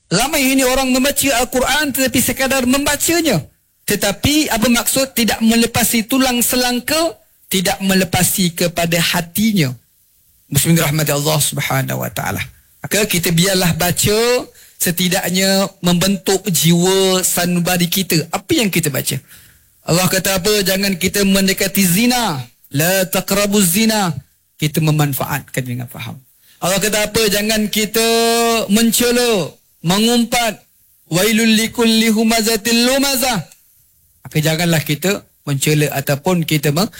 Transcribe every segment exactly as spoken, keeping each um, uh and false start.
Ramai ini orang membaca Al-Quran tetapi sekadar membacanya. Tetapi apa maksud? Tidak melepasi tulang selangka, tidak melepasi kepada hatinya. Muslimin rahmati Allah Subhanahu wa taala. Maka kita biarlah baca, setidaknya membentuk jiwa sanubari kita. Apa yang kita baca? Allah kata apa? Jangan kita mendekati zina. La taqrabuz zina. Kita memanfaatkan dengan faham. Allah kata apa? Jangan kita mencela, mengumpat. Wailul likulli humazatil lumazah. Maka janganlah kita mencela ataupun kita meng...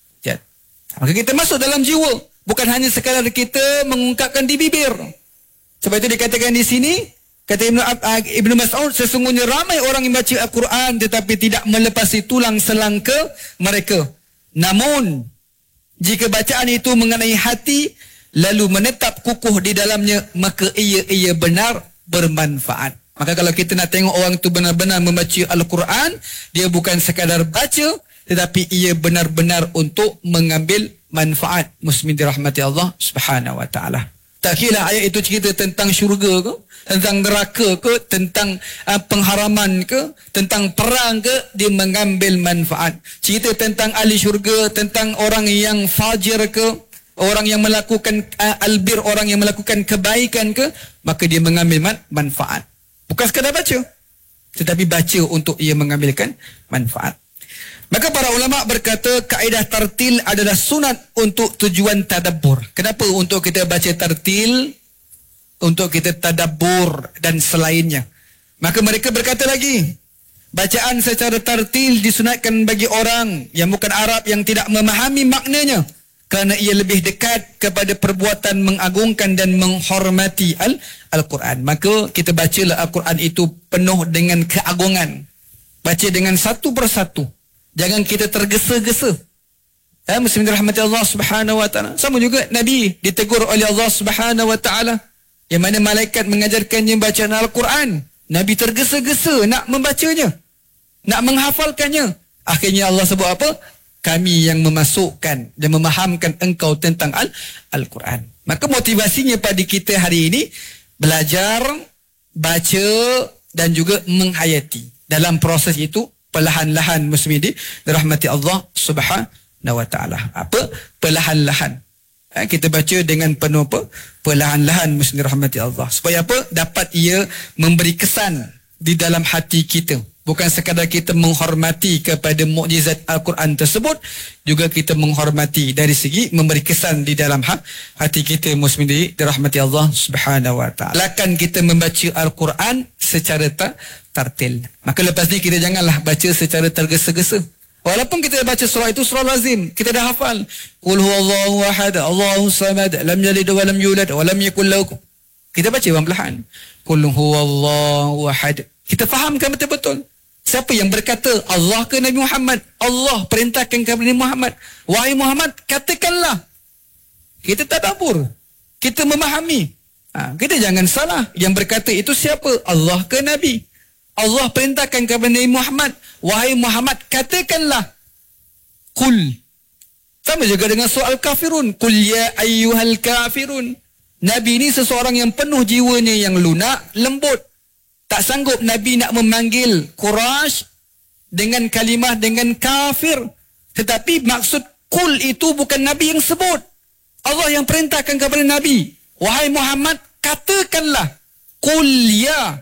Maka kita masuk dalam jiwa. Bukan hanya sekadar kita mengungkapkan di bibir. Sebab itu dikatakan di sini, kata Ibn, Ibn Mas'ud, sesungguhnya ramai orang yang baca Al-Quran tetapi tidak melepasi tulang selangka mereka. Namun, jika bacaan itu mengenai hati, lalu menetap kukuh di dalamnya, maka ia ia benar bermanfaat. Maka kalau kita nak tengok orang itu benar-benar membaca Al-Quran, dia bukan sekadar baca, tetapi ia benar-benar untuk mengambil manfaat. Muslimin dirahmati Allah Subhanahu wa taala. Tak kira ayat itu cerita tentang syurga ke, tentang neraka ke, tentang uh, pengharaman ke, tentang perang ke, dia mengambil manfaat. Cerita tentang ahli syurga, tentang orang yang fajir ke, orang yang melakukan uh, albir, orang yang melakukan kebaikan ke, maka dia mengambil man manfaat. Bukan sekadar baca, tetapi baca untuk ia mengambilkan manfaat. Maka para ulama berkata kaedah tartil adalah sunat untuk tujuan tadabbur. Kenapa untuk kita baca tartil? Untuk kita tadabbur dan selainnya. Maka mereka berkata lagi, bacaan secara tartil disunatkan bagi orang yang bukan Arab yang tidak memahami maknanya, kerana ia lebih dekat kepada perbuatan mengagungkan dan menghormati Al-Quran. Maka kita bacalah Al-Quran itu penuh dengan keagungan. Baca dengan satu persatu. Jangan kita tergesa-gesa. Ya, muslimin rahmati Allah Subhanahu wa taala. Sama juga Nabi ditegur oleh Allah Subhanahu wa taala, yang mana malaikat mengajarkannya bacaan Al-Quran. Nabi tergesa-gesa nak membacanya, nak menghafalkannya. Akhirnya Allah sebut apa? Kami yang memasukkan dan memahamkan engkau tentang Al-Quran. Maka motivasinya pada kita hari ini belajar, baca dan juga menghayati. Dalam proses itu perlahan-lahan muslimin dirahmati Allah Subhanahu wa taala. Apa? Perlahan-lahan. Ha, kita baca dengan penuh apa? Perlahan-lahan muslimin dirahmati Allah. Supaya apa? Dapat ia memberi kesan di dalam hati kita. Bukan sekadar kita menghormati kepada mukjizat Al-Quran tersebut, juga kita menghormati dari segi memberi kesan di dalam hati kita muslimin dirahmati Allah Subhanahu wa taala. Lakan kita membaca Al-Quran secara tartil. Maka lepas ni kita janganlah baca secara tergesa-gesa. Walaupun kita baca surah itu surah lazim, kita dah hafal. Qul huwallahu ahad, Allahus samad, lam yalid wa lam yulad wa lam yakul lahu. Kita baca perlahan. Qul huwallahu ahad. Kita fahamkan betul-betul. Siapa yang berkata? Allah ke Nabi Muhammad? Allah perintahkan kepada Nabi Muhammad. Wahai Muhammad, katakanlah. Kita tadabbur. Kita memahami. Ha, kita jangan salah. Yang berkata itu siapa? Allah ke Nabi? Allah perintahkan kepada Nabi Muhammad. Wahai Muhammad, katakanlah. Qul. Sama juga dengan soal kafirun. Qul ya ayyuhal kafirun. Nabi ini seseorang yang penuh jiwanya yang lunak, lembut. Tak sanggup Nabi nak memanggil Quraisy dengan kalimah dengan kafir. Tetapi maksud kul itu bukan Nabi yang sebut. Allah yang perintahkan kepada Nabi. Wahai Muhammad, katakanlah. Qul ya.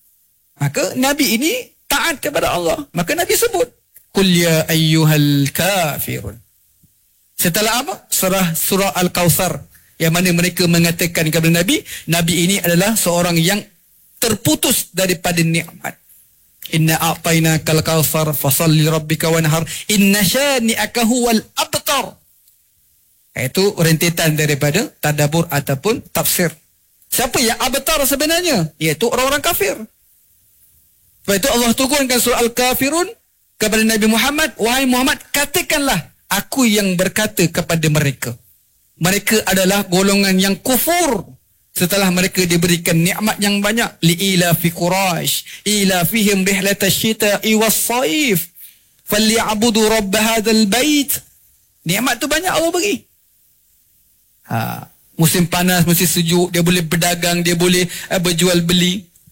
Maka Nabi ini taat kepada Allah. Maka Nabi sebut. Qul ya ayyuhal kafirun. Setelah apa? Surah, surah Al-Kawthar. Yang mana mereka mengatakan kepada Nabi, Nabi ini adalah seorang yang terputus daripada nikmat. Inna a'tainakal kautsar fasalli rabbika wanhar inna syani'aka huwal abtar. Itu rentetan daripada tadabbur ataupun tafsir. Siapa yang abtar sebenarnya? Iaitu orang-orang kafir. Sebab itu Allah turunkan surah Al-Kafirun kepada Nabi Muhammad, wahai Muhammad, katakanlah aku yang berkata kepada mereka. Mereka adalah golongan yang kufur setelah mereka diberikan nikmat yang banyak. Li'ila fi Quraisy ila fihim rihlatash shita'i was-saif falyabudu rabb hadzal bait. Nikmat tu banyak Allah bagi. Ha, musim panas, musim sejuk, dia boleh berdagang, dia boleh uh, berjual beli.